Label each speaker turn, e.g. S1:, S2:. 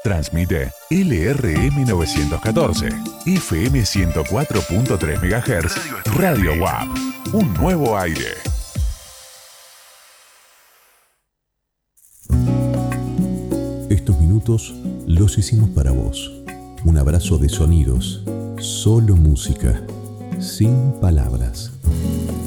S1: Transmite LRM 914, FM 104.3 MHz, Radio WAP. Un nuevo aire.
S2: Estos minutos los hicimos para vos. Un abrazo de sonidos, solo música, sin palabras.